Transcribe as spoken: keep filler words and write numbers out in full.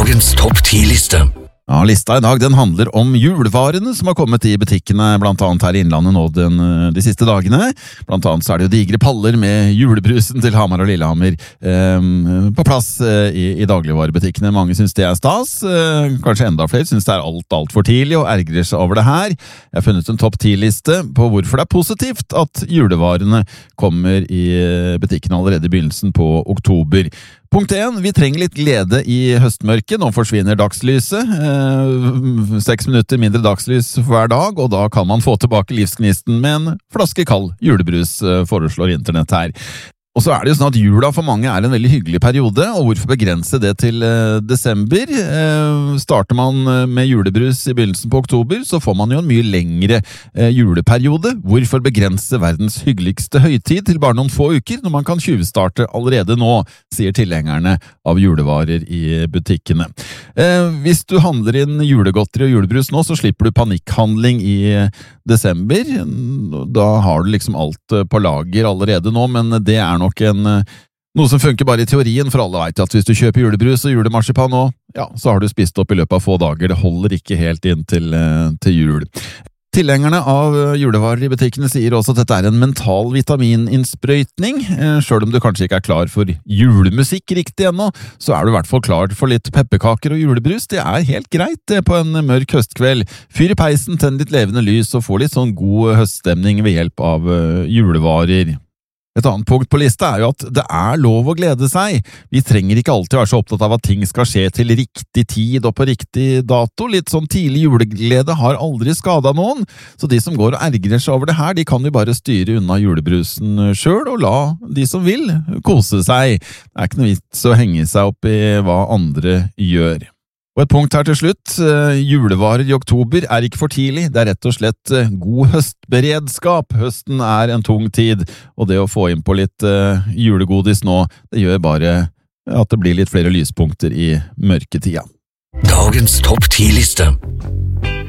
Dagens topp ti-liste. Ja, lista i dag den handler om julevarene som har kommet i butikkene, blant annet her i Innlandet nå den, de siste dagene. Blant annet så er det jo digre paller med julebrusen til Hamar og Lillehammer eh, på plass eh, i, i dagligvarebutikkene. Mange synes det er stas, eh, kanskje enda flere synes det er alt, alt for tidlig og ergrer seg over det her. Jeg har funnet en topp ti-liste på hvorfor det er positivt at julevarene kommer i butikkene allerede i begynnelsen på oktober. Punkt én, vi trenger litt glede i høstmørket. Nå forsvinner dagslyset. Eh, seks minutter mindre dagslys hver dag, og da kan man få tilbake livsgnisten med en flaske kald julebrus, eh, foreslår internett her. Og så er det jo sånn at jula for mange er en veldig hyggelig periode, og hvorfor begrense det til eh, desember? Eh, starter man med julebrus i begynnelsen på oktober, så får man jo en mye lengre eh, juleperiode. Hvorfor begrense verdens hyggeligste høytid til bare noen få uker, når man kan tjuvstarte allerede nå, sier tilhengerne av julevarer i butikkene. Eh, hvis du handler inn julegodteri og julebrus nå, så slipper du panikkhandling i desember. Da har du liksom alt på lager allerede nå, men det er nok en, noe som funker bare i teorien, for alle vet at hvis du kjøper julebrus og julemarsipan nå, ja, så har du spist opp i løpet av få dager. Det holder ikke helt inn til, til jul. Tilhengerne av julevarer i butikkene sier også at dette er en mental vitamininnsprøytning. Selv om du kanskje ikke er klar for julemusikk riktig ennå, så er du i hvert fall klar for litt pepperkaker og julebrus. Det er helt greit det på en mørk høstkveld. Fyr i peisen, tenn litt levende lys og få litt sånn god høststemning ved hjelp av julevarer. Et annet punkt på lista er jo at det er lov å glede seg. Vi trenger ikke alltid være så opptatt av at ting skal skje til riktig tid og på riktig dato. Litt sånn tidlig juleglede har aldri skadet noen, så de som går og ergrer seg over det her, de kan jo bare styre unna julebrusen selv og la de som vil kose seg. Det er ikke noe vits å henge seg opp i hva andre gjør. Og et punkt her til slutt, julevarer i oktober er ikke for tidlig, det er rett og slett god høstberedskap. Høsten er en tung tid, og det å få inn på litt julegodis nå, det gjør bare at det blir litt flere lyspunkter i mørketida. Dagens topp ti-liste.